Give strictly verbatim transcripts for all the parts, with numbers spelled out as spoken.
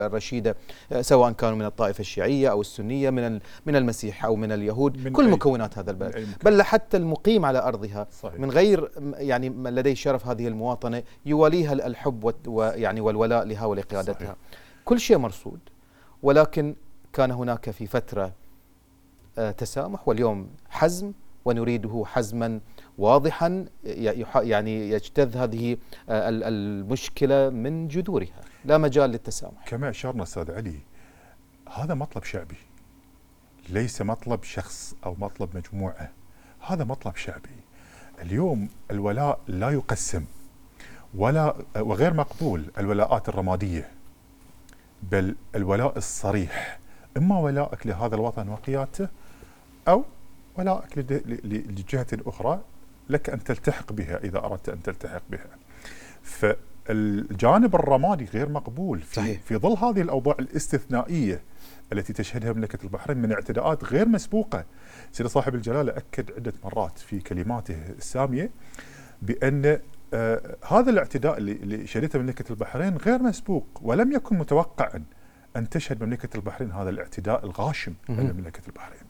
الرشيدة سواء كانوا من الطائفة الشيعية أو السنية، من من المسيح أو من اليهود، من كل مكونات هذا البلد، بل حتى المقيم على أرضها صحيح. من غير يعني لديه شرف هذه المواطنة يواليها الحب ويعني والولاء لها ولقيادتها صحيح. كل شيء مرصود، ولكن كان هناك في فترة تسامح، واليوم حزم، ونريده حزما واضحا يعني يجتذ هذه المشكلة من جذورها، لا مجال للتسامح. كما أشرنا أستاذ علي، هذا مطلب شعبي، ليس مطلب شخص أو مطلب مجموعة، هذا مطلب شعبي. اليوم الولاء لا يقسم ولا وغير مقبول الولاءات الرمادية، بل الولاء الصريح، إما ولائك لهذا الوطن وقيادته، أو ولائك لجهة أخرى لك أن تلتحق بها إذا أردت أن تلتحق بها. فالجانب الرمادي غير مقبول في, صحيح. في ظل هذه الأوضاع الاستثنائية التي تشهدها مملكة البحرين من اعتداءات غير مسبوقة. سيد صاحب الجلالة أكد عدة مرات في كلماته السامية بأن آه هذا الاعتداء اللي شهدته مملكة البحرين غير مسبوق، ولم يكن متوقعا أن تشهد مملكة البحرين هذا الاعتداء الغاشم على مملكة البحرين.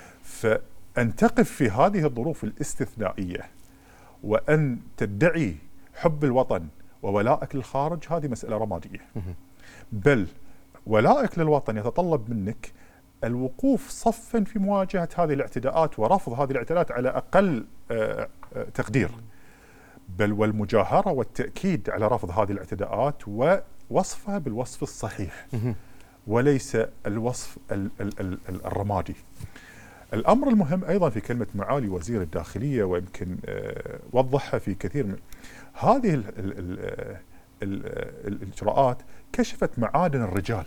فأن تقف في هذه الظروف الاستثنائية وأن تدعي حب الوطن وولائك للخارج، هذه مسألة رمادية. بل ولائك للوطن يتطلب منك الوقوف صفا في مواجهة هذه الاعتداءات ورفض هذه الاعتداءات على أقل تقدير، بل والمجاهرة والتأكيد على رفض هذه الاعتداءات ووصفها بالوصف الصحيح وليس الوصف الرمادي. الأمر المهم أيضا في كلمة معالي وزير الداخلية، ويمكن وضحها في كثير من هذه ال ال ال ال الإجراءات، كشفت معادن الرجال،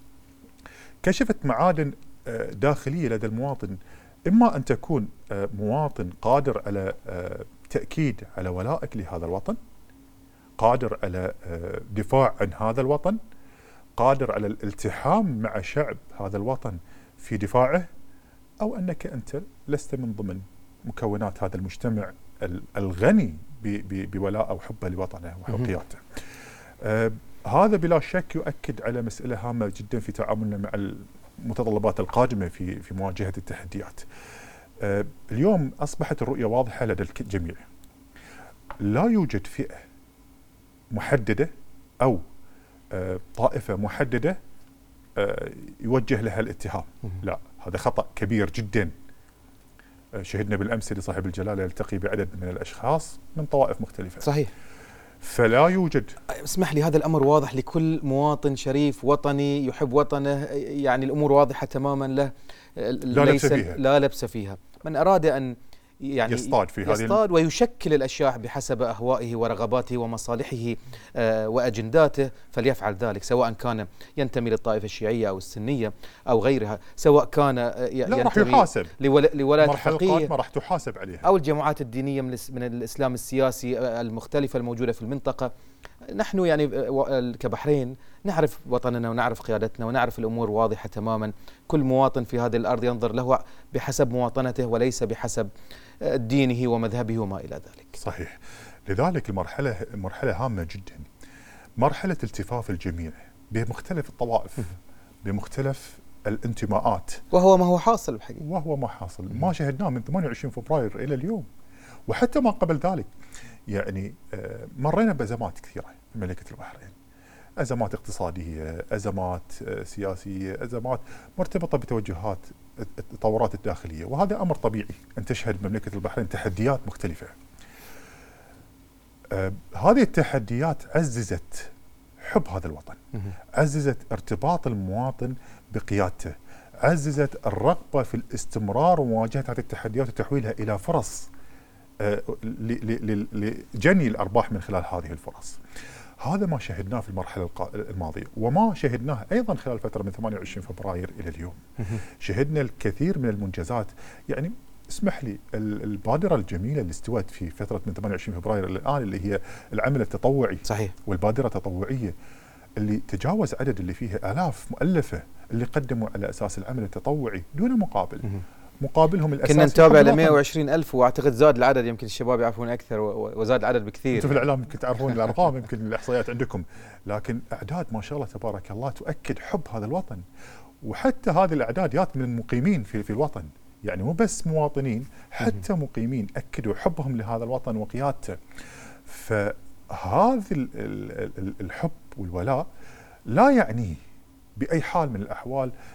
كشفت معادن داخلية لدى المواطن، إما أن تكون مواطن قادر على تأكيد على ولائك لهذا الوطن، قادر على دفاع عن هذا الوطن، قادر على الالتحام مع شعب هذا الوطن في دفاعه، أو أنك أنت لست من ضمن مكونات هذا المجتمع الغني بولاء أو حبه لوطنه وقيادته. آه هذا بلا شك يؤكد على مسألة هامة جدا في تعاملنا مع المتطلبات القادمة في في مواجهة التحديات. آه اليوم أصبحت الرؤية واضحة لدى الجميع، لا يوجد فئة محددة أو آه طائفة محددة آه يوجه لها الاتهام، لا، هذا خطأ كبير جدا. شهدنا بالأمس لصاحب الجلالة يلتقي بعدد من الأشخاص من طوائف مختلفة. صحيح. فلا يوجد، اسمح لي، هذا الأمر واضح لكل مواطن شريف وطني يحب وطنه، يعني الأمور واضحة تماما له، لا لبس فيها، لا لبس فيها. من أراد أن يعني يصطاد في يصطاد هذه ويشكل الأشياء بحسب أهوائه ورغباته ومصالحه آه وأجنداته فليفعل ذلك، سواء كان ينتمي للطائفة الشيعية أو السنية أو غيرها، سواء كان آه ينتمي لولاية الفقيه ما راح تحاسب عليها، أو الجماعات الدينية من, من الإسلام السياسي المختلفة الموجودة في المنطقة. نحن يعني كبحرين نعرف وطننا ونعرف قيادتنا ونعرف الأمور واضحة تماما. كل مواطن في هذه الأرض ينظر له بحسب مواطنته وليس بحسب دينه ومذهبه وما إلى ذلك. صحيح. لذلك المرحلة مرحلة هامة جدا، مرحلة التفاف الجميع بمختلف الطوائف بمختلف الانتماءات، وهو ما هو حاصل الحقيقة، وهو ما حاصل ما شهدناه من ثمانية وعشرين فبراير إلى اليوم، وحتى ما قبل ذلك. يعني مرينا بأزمات كثيرة في مملكة البحرين، أزمات اقتصادية، أزمات سياسية، أزمات مرتبطة بتوجهات التطورات الداخلية، وهذا أمر طبيعي أن تشهد مملكة البحرين تحديات مختلفة. آه هذه التحديات عززت حب هذا الوطن، عززت ارتباط المواطن بقيادته، عززت الرغبة في الاستمرار ومواجهة هذه التحديات وتحويلها إلى فرص آه لجني الأرباح من خلال هذه الفرص. هذا ما شهدناه في المرحلة الماضية، وما شهدناه أيضا خلال فترة من ثمانية وعشرين فبراير إلى اليوم. شهدنا الكثير من المنجزات. يعني اسمح لي، البادرة الجميلة اللي استوت في فترة من ثمانية وعشرين فبراير إلى الآن اللي هي العمل التطوعي. صحيح. والبادرة التطوعية اللي تجاوز عدد اللي فيها آلاف مؤلفة اللي قدموا على أساس العمل التطوعي دون مقابل. مقابلهم الاساسي كنا نتابع ل مئة وعشرين ألف، واعتقد زاد العدد، يمكن الشباب يعرفون اكثر وزاد العدد بكثير. انتم في الاعلام يمكن تعرفون الارقام، يمكن الاحصائيات عندكم، لكن اعداد ما شاء الله تبارك الله تؤكد حب هذا الوطن. وحتى هذه الاعداد جات من المقيمين في في الوطن، يعني مو بس مواطنين، حتى مقيمين اكدوا حبهم لهذا الوطن وقيادته. فهذا الحب والولاء لا يعني باي حال من الاحوال